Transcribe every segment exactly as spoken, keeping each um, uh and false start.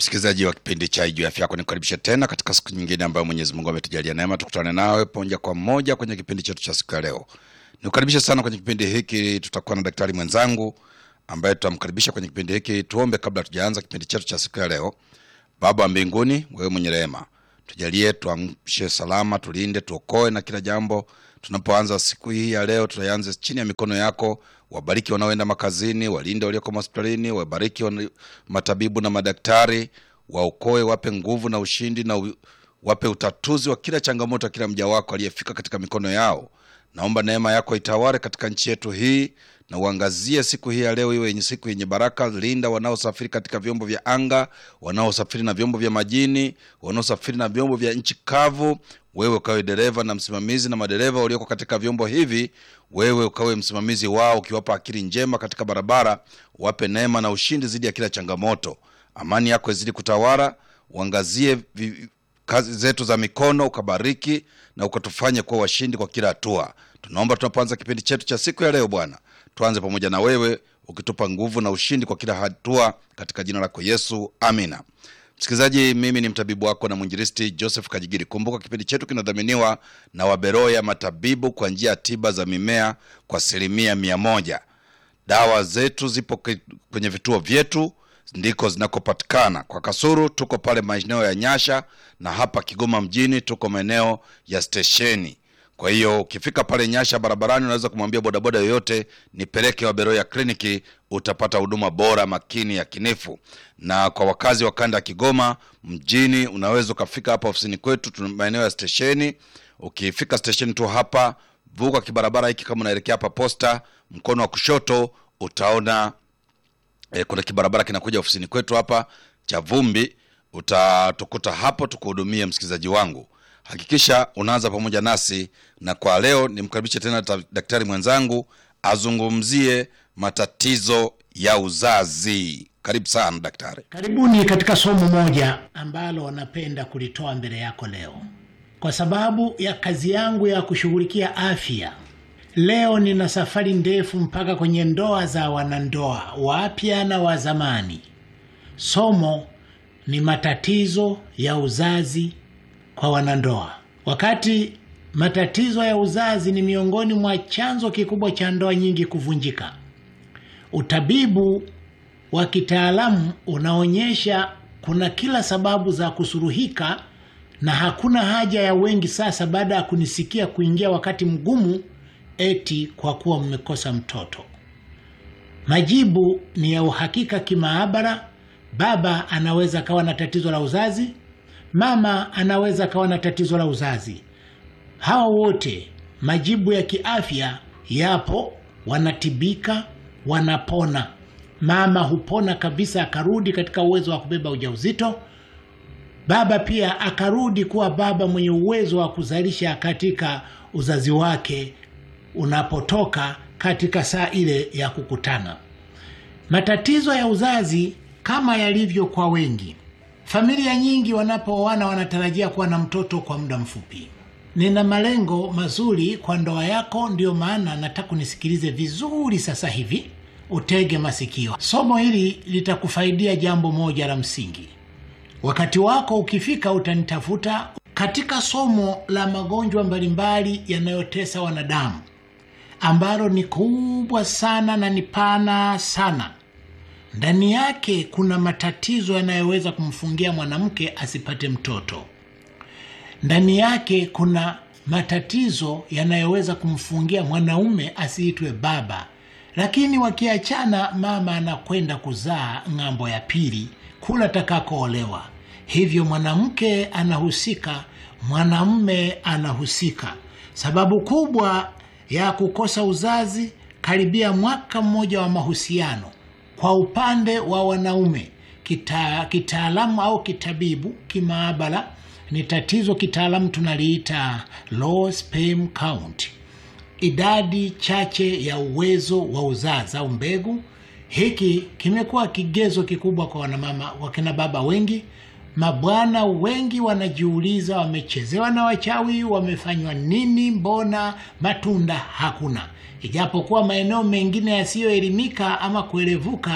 Msikilizaji wa kipindi cha Ijue Afya Yako, nikukaribisha tena katika siku nyingine ambayo Mwenyezi Mungu ametujalia neema tukutane nawe moja kwa moja kwenye kipindi chetu cha siku ya leo. Nikukaribisha sana kwenye kipindi hiki. Tutakuwa na daktari mwenzangu ambaye tutamkaribisha kwenye kipindi hiki. Tuombe kabla tujaanza kipindi chetu cha siku ya leo. Baba wa mbinguni, wewe mwenye rehema, tujalie tuamshe salama, tulinde, tuokoe na kila jambo. Tunapoanza siku hii ya leo, tutaanza chini ya mikono yako. Wabariki wanaoenda makazini, walinde walioko hospitalini, wabariki wana, matabibu na madaktari, waokoe, wape nguvu na ushindi na u, wape utatuzi wa kila changamoto kila mja wako aliyefika katika mikono yao. Naomba neema yako itawale katika nchi yetu hii na uangazie siku hii ya leo iwe yenye siku yenye baraka. Linda wanaosafiri katika vyombo vya anga, wanaosafiri na vyombo vya majini, wanaosafiri na vyombo vya nchi kavu. Wewe ukawe dereva na msimamizi, na madereva walioko katika vyombo hivi, wewe ukawe msimamizi wao, ukiwapa akili njema katika barabara. Wape neema na ushindi zidi ya kila changamoto. Amani yako izidi kutawala. Uangazie vi, kazi zetu za mikono, ukabariki na ukatufanye kuwa washindi kwa kila hatua. Tunaomba tunapoanza kipindi chetu cha siku ya leo Bwana, tuanze pamoja na wewe, ukitupa nguvu na ushindi kwa kila hatua, katika jina lako Yesu, amina. Msikilizaji, mimi ni mtabibu wako na mwinjilisti Joseph Kajigiri. Kumbuka kipindi chetu kinadhaminiwa na Waberoya Matabibu kwa njia ya tiba za mimea kwa asilimia mia moja. Dawa zetu zipo kwenye vituo vyetu, ndiko zinakopatikana. Kwa Kasuru tuko pale maeneo ya Nyasha, na hapa Kigoma mjini tuko maeneo ya stesheni. Kwa hiyo ukifika pale Nyasha barabarani, unaweza kumwambia bodaboda yoyote nipeleke Waberoya kliniki, utapata huduma bora, makini, ya kinifu. Na kwa wakazi wa kanda ya Kigoma mjini, unaweza kufika hapa ofisini kwetu, tuna maeneo ya stesheni. Ukifika stesheni tu hapa, vuka kibarabara hiki kama unaelekea hapa Posta, mkono wa kushoto utaona e, kuna kibarabara kinakuja ofisini kwetu hapa cha vumbi. Utatukuta hapo tukuhudumie. Msikilizaji wangu, hakikisha unaanza pamoja nasi. Na kwa leo nimkaribishe tena daktari mwenzangu azungumzie matatizo ya uzazi. Karibu sana daktari. Karibuni katika somo moja ambalo wanapenda kulitoa mbele yako leo. Kwa sababu ya kazi yangu ya kushughulikia afya, leo nina safari ndefu mpaka kwenye ndoa za wanandoa wapya na wa zamani. Somo ni matatizo ya uzazi kwa wanandoa. Wakati matatizo ya uzazi ni miongoni mwa chanzo kikubwa cha ndoa nyingi kuvunjika, utabibu wa kitaalamu unaonyesha kuna kila sababu za kusuruhika, na hakuna haja ya wengi sasa baada ya kunisikia kuingia wakati mgumu eti kwa kuwa mmekosa mtoto. Majibu ni ya uhakika kimaabara. Baba anaweza kawa na tatizo la uzazi, mama anaweza kawa na tatizo la uzazi. Hawa wote majibu ya kiafya yapo, wanatibika, wanapona. Mama hupona kabisa, akarudi katika uwezo wa kubeba ujauzito. Baba pia akarudi kuwa baba mwenye uwezo wa kuzalisha katika uzazi wake unapotoka katika saa ile ya kukutana. Matatizo ya uzazi kama yalivyo kwa wengi, familia nyingi wanapooana wanatarajia kuwa na mtoto kwa muda mfupi. Nina malengo mazuri kwa ndoa yako, ndio maana nataka unisikilize vizuri sasa hivi, utege masikio. Somo hili litakufaidia jambo moja la msingi. Wakati wako ukifika utanitafuta. Katika somo la magonjwa mbalimbali yanayotesa wanadamu, ambalo ni kubwa sana na ni pana sana, ndani yake kuna matatizo yanayoweza kumfungia mwanamke asipate mtoto. Ndani yake kuna matatizo yanayoweza kumfungia mwanaume asiitwe baba. Lakini wakiachana, mama anakwenda kuzaa ng'ambo ya pili kula takakoolewa. Hivyo mwanamke anahusika, mwanamume anahusika. Sababu kubwa ya kukosa uzazi karibia mwaka mmoja wa mahusiano kwa upande wa wanaume, kita kitaalamu au kitabibu kimaabara, ni tatizo kitaalamu tunaliita low sperm count, idadi chache ya uwezo wa uzazi au mbegu. Hiki kimekuwa kigezo kikubwa kwa wanamama, wakina baba wengi. Mabwana wengi wanajiuliza, wamechezewa na wachawi, wamefanywa nini, mbona matunda hakuna? Ijapokuwa maeneo mengine yasiyoelimika ama kuelevuka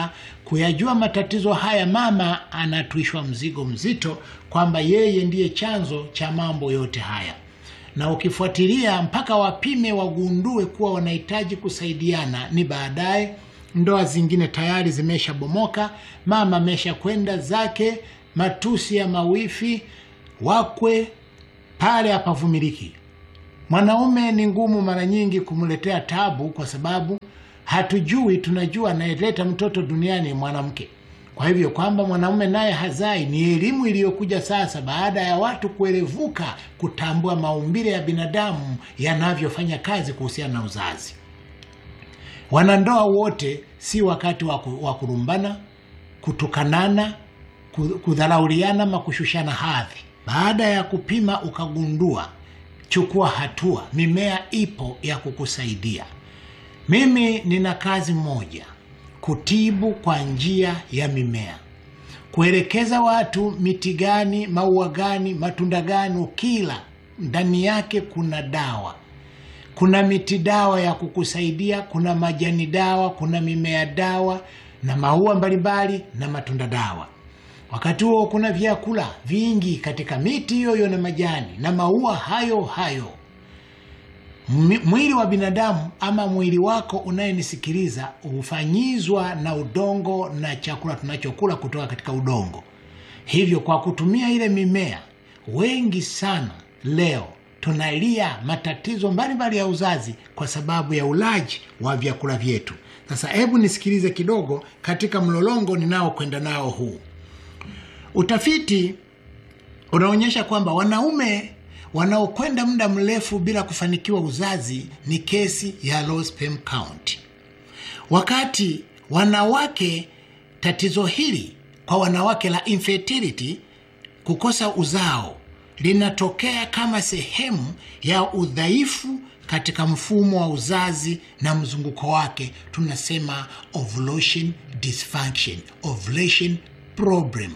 Kuyajua matatizo haya, mama anatwishwa mzigo mzito kwamba yeye ndiye chanzo cha mambo yote haya. Na ukifuatilia mpaka wapime wagundue kuwa wanahitaji kusaidiana, ni baadaye ndoa zingine tayari zimeshabomoka, mama amesha kwenda zake, matusi ya mawifi, wakwe, pale hapavumiliki. Mwanaume ni ngumu mara nyingi kumletea tabu, kwa sababu hatujui, tunajua anayeleta mtoto duniani mwanamke. Kwa hivyo kwamba mwanaume naye hazai ni elimu iliyokuja sasa baada ya watu kuelevuka kutambua maumbile ya binadamu yanavyofanya kazi kuhusiana na uzazi. Wanandoa wote si wakati wa kurumbana, kutukanana, kudharauliana ama kushushana hadhi. Baada ya kupima ukagundua, chukua hatua, mimea ipo ya kukusaidia. Mimi nina kazi moja, kutibu kwa njia ya mimea. Kuelekeza watu miti gani, maua gani, matunda gani ukila ndani yake kuna dawa. Kuna miti dawa ya kukusaidia, kuna majani dawa, kuna mimea dawa, na maua mbalimbali na matunda dawa. Wakati huo kuna vyakula vingi katika miti hiyo na majani na maua hayo hayo. Mwili wa binadamu ama mwili wako unayenisikiliza hufanyizwa na udongo na chakula tunachokula kutoka katika udongo. Hivyo kwa kutumia ile mimea, wengi sana leo tunalia matatizo mbalimbali ya uzazi kwa sababu ya ulaji wa vyakula vyetu. Sasa hebu nisikilize kidogo katika mlolongo ninao kwenda nao huu. Utafiti unaonyesha kwamba wanaume wanaokwenda muda mrefu bila kufanikiwa uzazi ni kesi ya low sperm count. Wakati wanawake, tatizo hili kwa wanawake la infertility, kukosa uzao, linatokea kama sehemu ya udhaifu katika mfumo wa uzazi na mzunguko wake. Tunasema ovulation dysfunction, ovulation problem.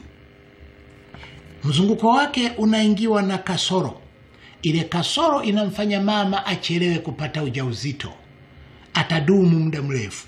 Mzunguko wake unaingiwa na kasoro. Ile kasoro inamfanya mama achelewe kupata ujauzito, atadumu muda mrefu.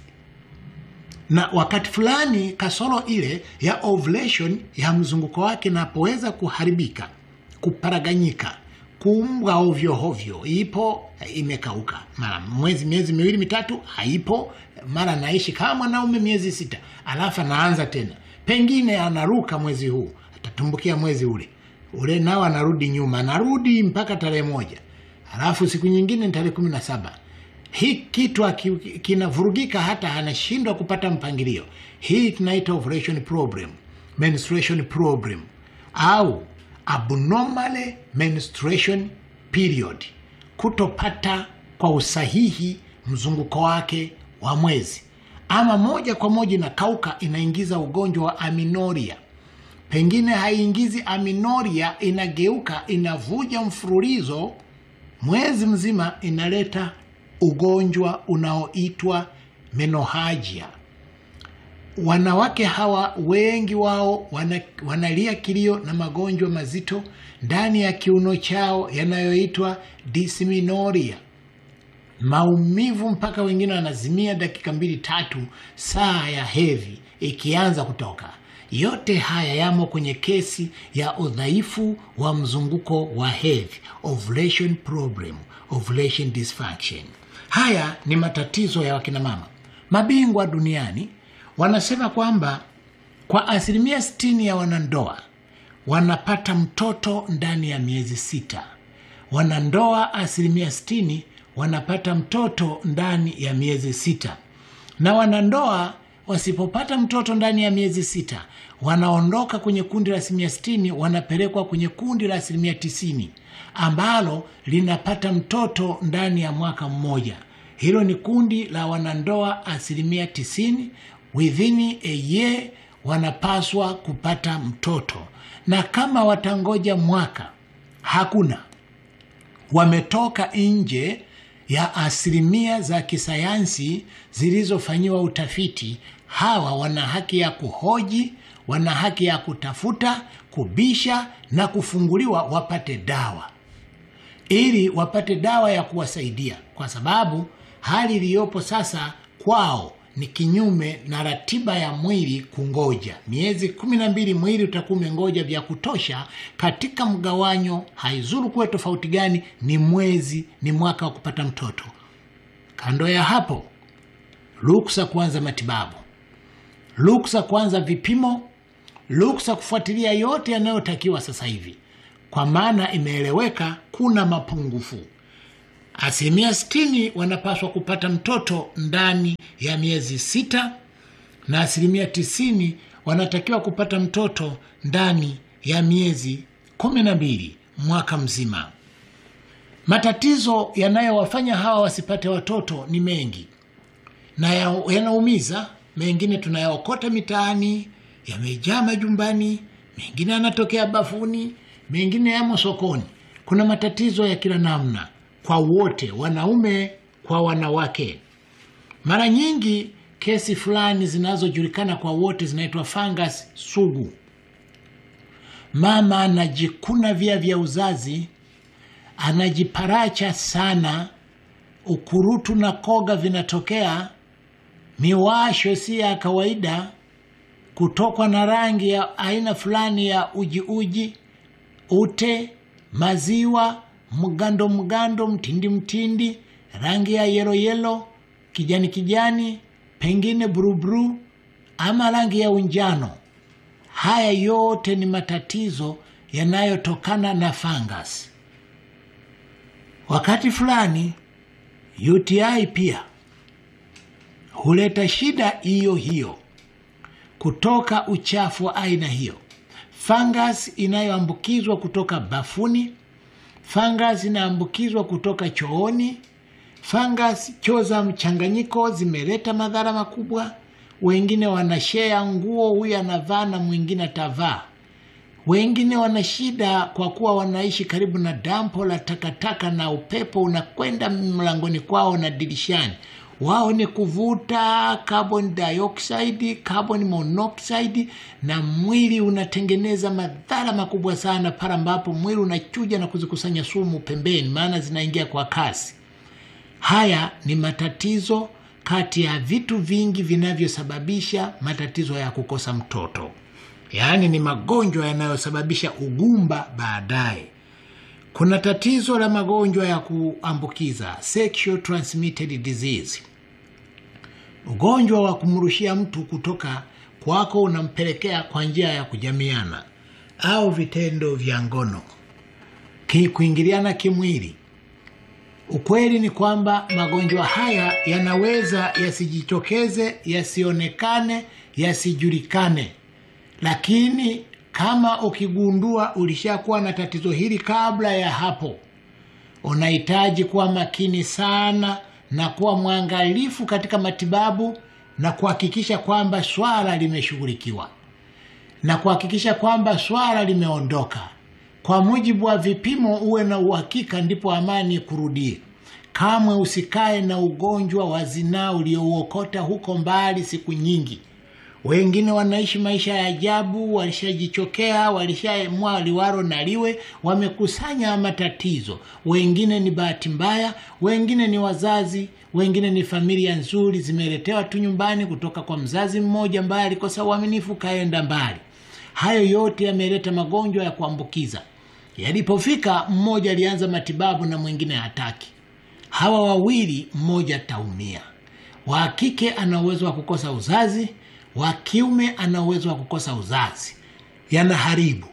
Na wakati fulani kasoro ile ya ovulation ya mzunguko wake napoweza kuharibika, kuparaganyika, kuumbwa ovyo ovyo, ipo imekauka, mara mwezi miezi miwili mitatu haipo, mara naishi kama mwanaume miezi sita, alafu anaanza tena, pengine anaruka mwezi huu, atatumbukia mwezi ule ule nao anarudi nyuma, anarudi mpaka tarehe moja, alafu siku nyingine tarehe kumi na saba. Hii kitu kinavurugika, hata anashindwa kupata mpangilio. Hii tunaita ovulation problem, menstruation problem, au abnormal menstruation period, kutopata kwa usahihi mzunguko wake wa mwezi, ama moja kwa moja inakauka, inaingiza ugonjwa wa amenorrhea. Pengine haiingizi amenorrhea, inageuka inavuja mfululizo mwezi mzima, inaleta ugonjwa unaoitwa menopause. Wanawake hawa wengi wao wana, wanalia kilio na magonjwa mazito ndani ya kiuno chao yanayoitwa dysmenorrhea. Maumivu mpaka wengine wanazimia dakika mbili tatu saa ya hedhi ikianza kutoka. Yote haya yamo kwenye kesi ya udhaifu wa mzunguko wa hedhi, ovulation problem, ovulation dysfunction. Haya ni matatizo ya wakina mama. Mabingwa duniani wanasema kwamba kwa asilimia sitini ya wanandoa wanapata mtoto ndani ya miezi sita. Wanandoa asilimia sitini wanapata mtoto ndani ya miezi sita. Na wanandoa wasipopata mtoto ndani ya miezi sita, wanaondoka kwenye kundi la asilimia sitini, wanapelekwa kwenye kundi la asilimia tisini, ambalo linapata mtoto ndani ya mwaka mmoja. Hilo ni kundi la wanandoa asilimia tisini. Within a year wanapaswa kupata mtoto. Na kama watangoja mwaka, hakuna, wametoka nje ya asilimia za kisayansi zilizofanyiwa utafiti. Hawa wana haki ya kuhoji, wana haki ya kutafuta, kubisha na kufunguliwa wapate dawa, ili wapate dawa ya kuwasaidia, kwa sababu hali iliyopo sasa kwao ni kinyume na ratiba ya mwili kungoja. Miezi kumi na mbili mwili utakuwa umengoja vya kutosha katika mgawanyo, haizuru kuwe tofauti gani, ni mwezi, ni mwaka wa kupata mtoto. Kando ya hapo, ruksa kuanza matibabu, ruksa kuanza vipimo, ruksa kufuatilia yote yanayotakiwa sasa hivi, kwa maana imeeleweka kuna mapungufu. Asilimia sitini wanapaswa kupata mtoto ndani ya miezi sita, na asilimia tisini wanatakiwa kupata mtoto ndani ya miezi kumi na mbili, mwaka mzima. Matatizo yanayowafanya hawa wasipate watoto ni mengi na yanaumiza. Mengine tunayaokota mitaani, yamejaa majumbani, mengine yanatokea bafuni, mengine yamo sokoni. Kuna matatizo ya kila namna kwa wote, wanaume kwa wanawake. Mara nyingi kesi fulani zinazojulikana kwa wote zinaitwa fungus sugu. Mama anajikuna via vya uzazi, anajiparacha sana, ukurutu na koga vinatokea, miwasho si ya kawaida, kutokwa na rangi ya aina fulani ya uji uji, ute, maziwa, mgando mgando, mtindi mtindi, rangi ya yelo yelo, kijani kijani, pengine buruburu ama rangi ya unjano. Haya yote ni matatizo yanayotokana na fungus. Wakati fulani U T I pia huleta shida hiyo hiyo kutoka uchafu wa aina hiyo. Fungus inayoambukizwa kutoka bafuni, fungus inaambukizwa kutoka chooni, fungus choo za mchanganyiko zimeleta madhara makubwa. Wengine wanashare nguo, huyu anavaa na mwingine atavaa. Wengine wana shida kwa kuwa wanaishi karibu na dampo la takataka na upepo unakwenda mlangoni kwao na dirishani. Wao ni kuvuta carbon dioxide, carbon monoxide, na mwili unatengeneza madhara makubwa sana pale ambapo mwili unachuja na kuzikusanya sumu pembeni, maana zinaingia kwa kasi. Haya ni matatizo kati ya vitu vingi vinavyosababisha matatizo ya kukosa mtoto. Yaani ni magonjwa yanayosababisha ugumba baadaye. Kuna tatizo la magonjwa ya kuambukiza, sexual transmitted disease. Ugonjwa wa kumrushia mtu kutoka kwako unampelekea kwa njia ya kujamiana au vitendo vya ngono, kuingiliana kimwili. Ukweli ni kwamba magonjwa haya yanaweza yasijitokeze, yasionekane, yasijulikane. Lakini kama ukigundua ulishakuwa na tatizo hili kabla ya hapo, unahitaji kuwa makini sana na kuwa mwangalifu katika matibabu, na kuhakikisha kwamba swala limeshughulikiwa, na kuhakikisha kwamba swala limeondoka. Kwa mujibu wa vipimo uwe na uhakika, ndipo amani kurudie. Kamwe usikae na ugonjwa wa zinaa uliouokota huko mbali siku nyingi. Wengine wanaishi maisha ya ajabu, walishajichokea, walishaemwa liwaro na liwe, wamekusanya matatizo. Wengine ni bahati mbaya, wengine ni wazazi, wengine ni familia nzuri zimeletewa tu nyumbani kutoka kwa mzazi mmoja ambaye alikosa uaminifu kaenda mbali. Hayo yote yameleta magonjwa ya kuambukiza. Yalipofika mmoja alianza matibabu na mwingine hataki. Hawa wawili mmoja taumia. Wa kike ana uwezo wa kukosa uzazi, wa kiume ana uwezo wa kukosa uzazi. Yanaharibu.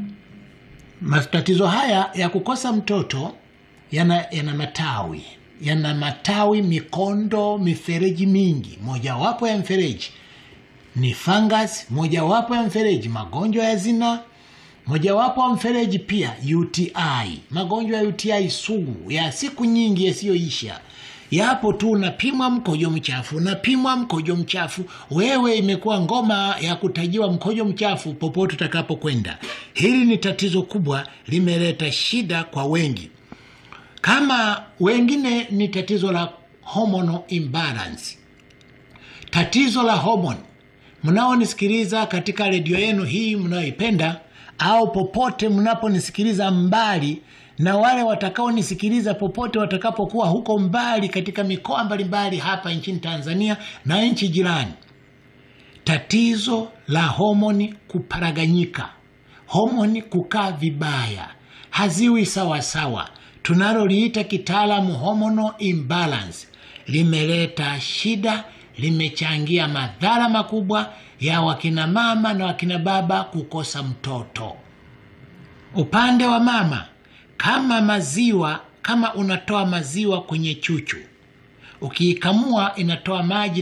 Matatizo haya ya kukosa mtoto yana, yana matawi. Yana matawi, mikondo, mifereji mingi. Moja wapo ya mfereji ni fungus, moja wapo ya mfereji magonjwa ya zina, moja wapo ya mfereji pia U T I, magonjwa ya U T I sugu ya siku nyingi yasiyoisha. Yapo tu unapimwa mkojo mchafu, unapimwa mkojo mchafu, wewe imekuwa ngoma ya kutajiwa mkojo mchafu popote utakapokwenda. Hili ni tatizo kubwa, limeleta shida kwa wengi. Kama wengine ni tatizo la hormonal imbalance. Tatizo la hormone. Mnaonisikiliza katika redio yenu hii mnayoipenda, au popote mnaponisikiliza mbali na wale watakao nisikiliza popote watakapokuwa huko mbali katika mikoa mbalimbali hapa nchini Tanzania na nchi jirani. Tatizo la homoni kuparaganyika, homoni kukaa vibaya, haziwi sawa sawa, tunaloliita kitaalamu hormonal imbalance, limeleta shida, limechangia madhara makubwa ya wakina mama na wakina baba kukosa mtoto. Upande wa mama, kama maziwa, kama unatoa maziwa kwenye chuchu, ukiikamua inatoa maji